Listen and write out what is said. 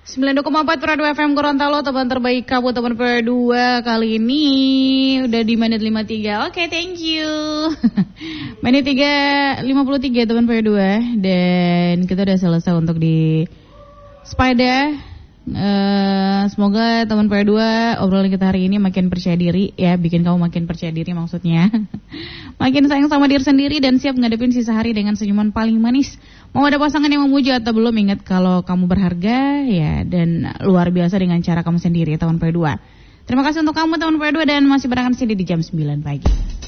92,4 Pradu FM Gorontalo, teman terbaik kamu teman Per2 kali ini udah di menit 53. Oke, thank you. Menit 53 teman Per2 dan kita udah selesai untuk di Sepeda. Semoga teman Per2 obrolan kita hari ini makin percaya diri ya, bikin kamu makin percaya diri maksudnya. Makin sayang sama diri sendiri dan siap ngadepin sisa hari dengan senyuman paling manis. Mau ada pasangan yang memuji atau belum, ingat kalau kamu berharga ya, dan luar biasa dengan cara kamu sendiri teman Per2. Terima kasih untuk kamu teman Per2 dan masih barengan sini di jam 9 pagi.